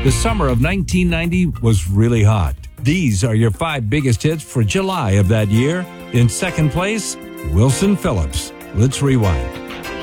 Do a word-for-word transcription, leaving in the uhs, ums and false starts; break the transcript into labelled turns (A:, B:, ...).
A: The summer of nineteen ninety was really hot. These are your five biggest hits for July of that year. In second place, Wilson Phillips. Let's rewind.